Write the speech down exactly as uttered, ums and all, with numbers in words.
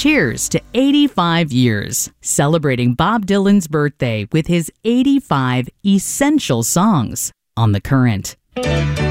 Cheers to eighty-five years, celebrating Bob Dylan's birthday with his eighty-five essential songs on The Current.